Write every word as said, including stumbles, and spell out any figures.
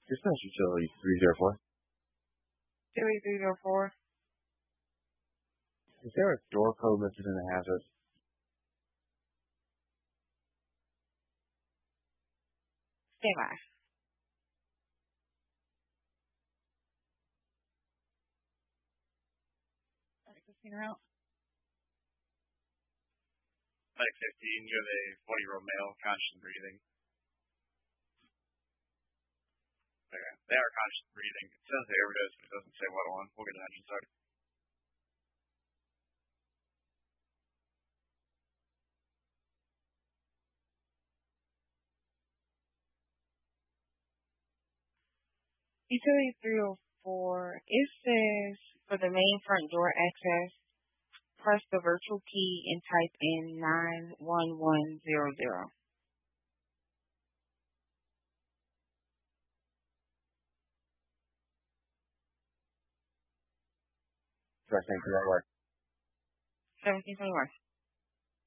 Dispatch utility three zero four. Utility three zero four. Is there a door code listed in the hazard? Stand by. All right, Christina out. Medic fifteen, you have a forty-year-old male, conscious and breathing. Okay, they are conscious and breathing. It says they overdose, but it doesn't say what on. We'll get an engine started. Utility three oh four, it says for the main front door access, press the virtual key and type in nine one one zero zero. Direct name for that work. seventeen twenty-one.